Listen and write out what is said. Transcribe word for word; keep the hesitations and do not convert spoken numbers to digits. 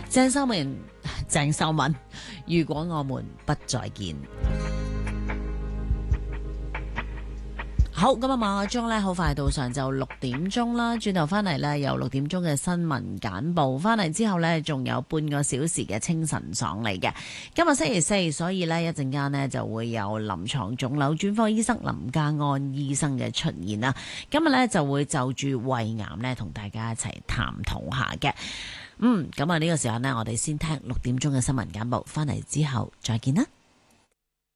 鄭秀文，鄭秀文，如果我們不再見。好，咁啊，晚個鐘咧，好快到上晝六點鐘啦。轉頭翻嚟咧，有六點鐘嘅新聞簡報。翻嚟之後咧，仲有半個小時嘅清晨爽嚟嘅。今日星期四，所以咧一陣間呢就會有臨床腫瘤專科醫生林家安醫生嘅出現啦。今日咧就會就住胃癌咧同大家一齊探討下嘅。嗯，咁啊呢個時候呢，我哋先聽六點鐘嘅新聞簡報。翻嚟之後再見啦。